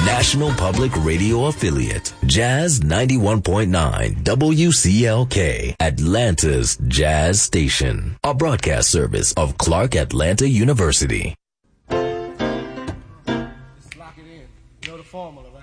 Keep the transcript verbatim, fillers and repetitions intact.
National Public Radio affiliate, Jazz ninety-one point nine W C L K, Atlanta's Jazz Station, a broadcast service of Clark Atlanta University. Just lock it in. You know the formula, right?